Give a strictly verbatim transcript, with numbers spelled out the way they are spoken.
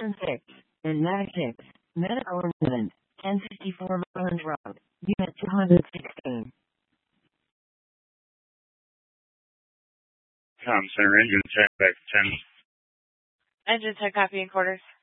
Turn six, and nine six, Medical Incident, ten fifty-four Maryland Road, Unit two hundred sixteen. Com Center Engine Tech, back ten. Engine Tech, copy and quarters.